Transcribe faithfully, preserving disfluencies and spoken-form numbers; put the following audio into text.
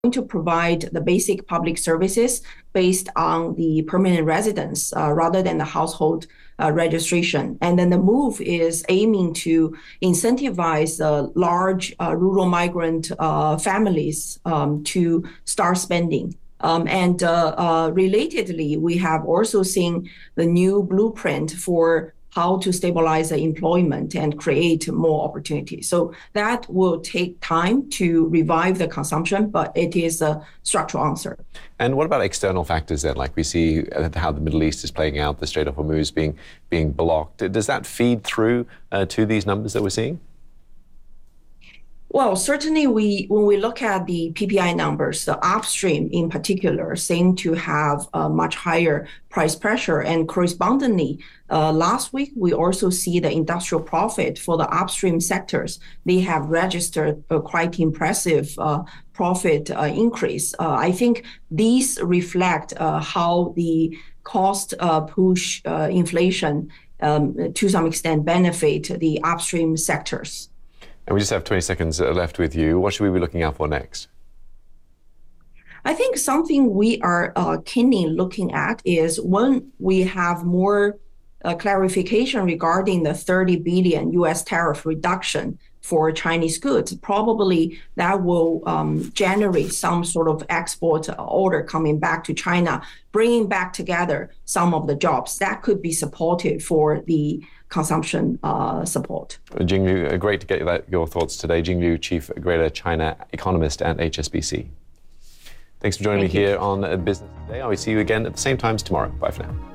to provide the basic public services based on the permanent residence uh, rather than the household uh, registration. And then the move is aiming to incentivize uh, large uh, rural migrant uh, families um, to start spending. Um, and uh, uh, relatedly, we have also seen the new blueprint for how to stabilize the employment and create more opportunities. So that will take time to revive the consumption, but it is a structural answer. And what about external factors then, like we see how the Middle East is playing out, the Strait of Hormuz being, being blocked? Does that feed through uh, to these numbers that we're seeing? Well, certainly we, when we look at the P P I numbers, the upstream in particular seem to have a much higher price pressure. And correspondingly, uh, last week, we also see the industrial profit for the upstream sectors. They have registered a quite impressive uh, profit uh, increase. Uh, I think these reflect uh, how the cost uh, push uh, inflation um, to some extent benefit the upstream sectors. And we just have twenty seconds left with you. What should we be looking out for next? I think something we are uh, keenly looking at is when we have more uh, clarification regarding the thirty billion U S tariff reduction for Chinese goods, probably that will um, generate some sort of export order coming back to China, bringing back together some of the jobs. That could be supportive for the consumption uh, support. Jing Liu, great to get that, your thoughts today. Jing Liu, Chief Greater China Economist at H S B C. Thanks for joining Thank me you. here on Business Today. I will see you again at the same times tomorrow. Bye for now.